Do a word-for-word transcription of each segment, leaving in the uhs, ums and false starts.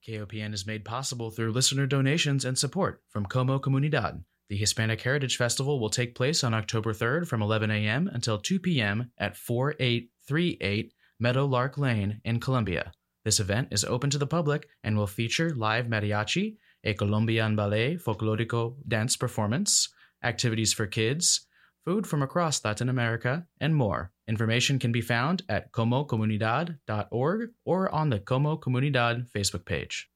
K O P N is made possible through listener donations and support from Como Comunidad. The Hispanic Heritage Festival will take place on October third from eleven a.m. until two p.m. at forty-eight thirty-eight Meadowlark Lane in Columbia. This event is open to the public and will feature live mariachi, a Colombian ballet folklorico dance performance, activities for kids, food from across Latin America, and more. Information can be found at como comunidad dot org or on the Como Comunidad Facebook page.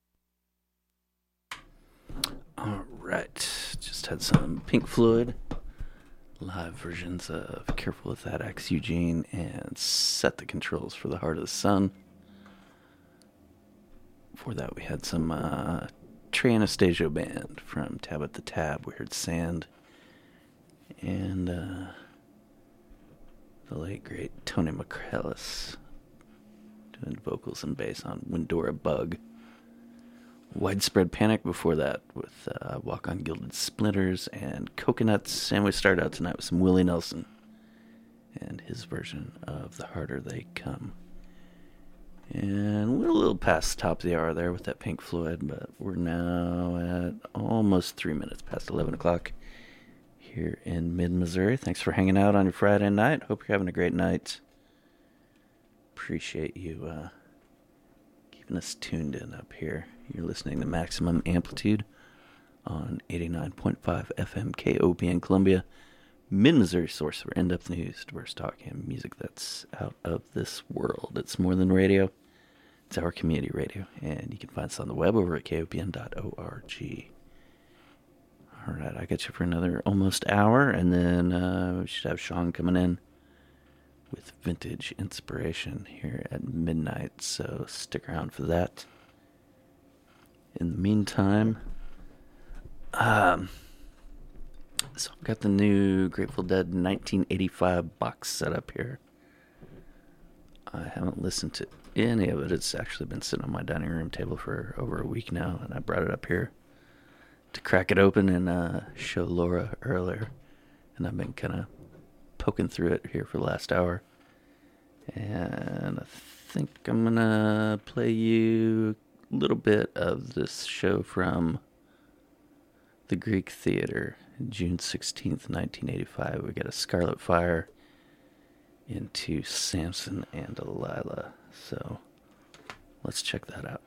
All right, just had some Pink Floyd live versions of Careful with That, Axe Eugene, and Set the Controls for the Heart of the Sun. Before that, we had some uh, Trey Anastasio Band from Tab at the Tab. We heard Sand, and uh, the late, great Tony McCrellis doing vocals and bass on Windora Bug. Widespread Panic before that with uh, Walk on Gilded Splinters and Coconuts. And we started out tonight with some Willie Nelson and his version of The Harder They Come. And we're a little past the top of the hour there with that Pink Floyd, but we're now at almost three minutes past eleven o'clock here in mid-Missouri. Thanks for hanging out on your Friday night. Hope you're having a great night. Appreciate you uh, keeping us tuned in up here. You're listening to Maximum Amplitude on eighty-nine point five F M K O P N Columbia, mid-Missouri source for in-depth news, diverse talk, and music that's out of this world. It's more than radio. It's our community radio, and you can find us on the web over at K O P N dot org. All right, I got you for another almost hour, and then uh, we should have Sean coming in with vintage inspiration here at midnight, so stick around for that. In the meantime, um, so I've got the new Grateful Dead nineteen eighty-five box set up here. I haven't listened to any of it. It's actually been sitting on my dining room table for over a week now, and I brought it up here to crack it open and uh, show Laura earlier. And I've been kind of poking through it here for the last hour. And I think I'm going to play you a little bit of this show from the Greek Theater, June sixteenth, nineteen eighty-five. We got a Scarlet Fire into Samson and Delilah. So let's check that out.